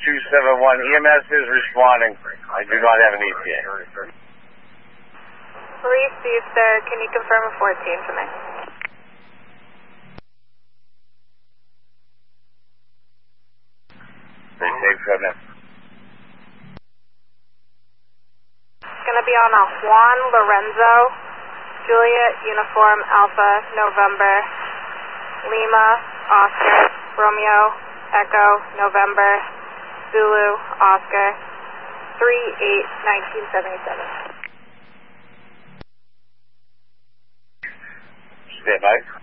EMS is responding. I do not have an ETA. Police, sir, can you confirm a 14 for me? Stay safe, Governor. It's going to be on a Juan Lorenzo, Juliet, Uniform, Alpha, November, Lima, Oscar, Romeo, Echo, November, Zulu, Oscar, 3/8/1977. Stand by.